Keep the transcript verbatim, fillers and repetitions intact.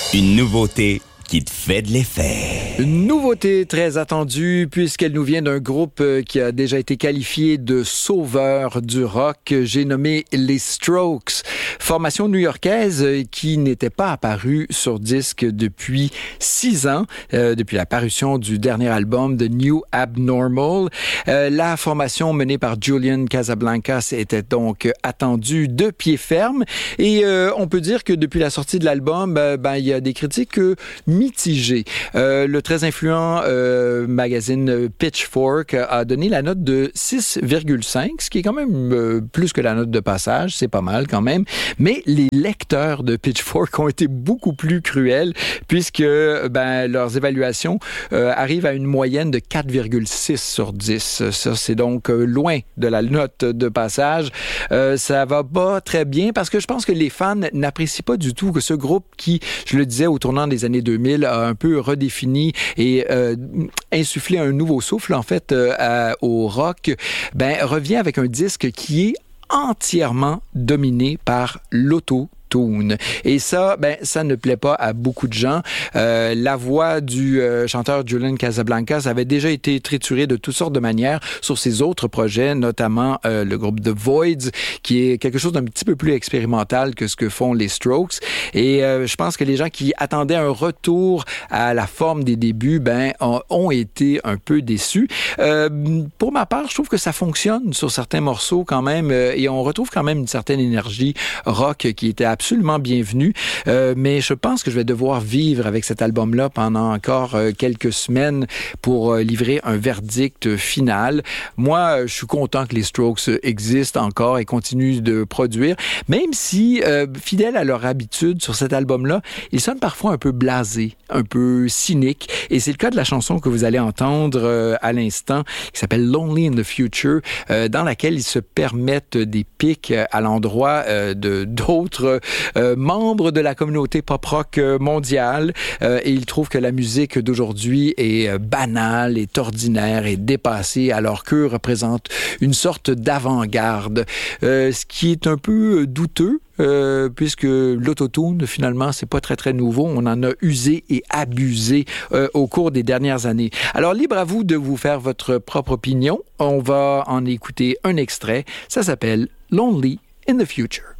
Une nouveauté qui te fait de l'effet. Une nouveauté très attendue puisqu'elle nous vient d'un groupe qui a déjà été qualifié de sauveur du rock. J'ai nommé les Strokes, formation new-yorkaise qui n'était pas apparue sur disque depuis six ans, euh, depuis la parution du dernier album The New Abnormal. Euh, la formation menée par Julian Casablancas était donc attendue de pied ferme et euh, on peut dire que depuis la sortie de l'album, ben, ben, il y a des critiques euh, mitigé. Euh, le très influent euh, magazine Pitchfork a donné la note de six virgule cinq, ce qui est quand même euh, plus que la note de passage, c'est pas mal quand même. Mais les lecteurs de Pitchfork ont été beaucoup plus cruels puisque ben, leurs évaluations euh, arrivent à une moyenne de quatre virgule six sur dix. Ça, c'est donc euh, loin de la note de passage. Euh, ça va pas très bien parce que je pense que les fans n'apprécient pas du tout que ce groupe qui, je le disais, au tournant des années deux mille, a un peu redéfini et euh, insufflé un nouveau souffle, en fait, euh, à, au rock, ben, revient avec un disque qui est entièrement dominé par l'auto. Et ça, ben, ça ne plaît pas à beaucoup de gens. Euh, la voix du euh, chanteur Julian Casablancas avait déjà été triturée de toutes sortes de manières sur ses autres projets, notamment euh, le groupe The Voids, qui est quelque chose d'un petit peu plus expérimental que ce que font les Strokes. Et euh, je pense que les gens qui attendaient un retour à la forme des débuts, ben, ont, ont été un peu déçus. Euh, pour ma part, je trouve que ça fonctionne sur certains morceaux quand même, euh, et on retrouve quand même une certaine énergie rock qui était absolument bienvenue, euh, mais je pense que je vais devoir vivre avec cet album-là pendant encore euh, quelques semaines pour euh, livrer un verdict final. Moi, je suis content que les Strokes existent encore et continuent de produire, même si, euh, fidèles à leur habitude sur cet album-là, ils sonnent parfois un peu blasés, un peu cyniques, et c'est le cas de la chanson que vous allez entendre euh, à l'instant, qui s'appelle Lonely in the Future, euh, dans laquelle ils se permettent des pics à l'endroit euh, de d'autres Euh, membre de la communauté pop-rock euh, mondiale euh, et il trouve que la musique d'aujourd'hui est euh, banale, est ordinaire, est dépassée, alors qu'eux représentent une sorte d'avant-garde, euh, ce qui est un peu douteux. Euh, puisque l'autotune, finalement, c'est pas très, très nouveau. On en a usé et abusé euh, au cours des dernières années. Alors, libre à vous de vous faire votre propre opinion. On va en écouter un extrait. Ça s'appelle Lonely in the Future.